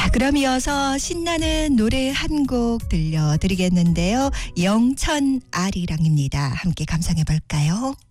그럼 이어서 신나는 노래 한 곡 들려드리겠는데요. 영천 아리랑입니다. 함께 감상해 볼까요?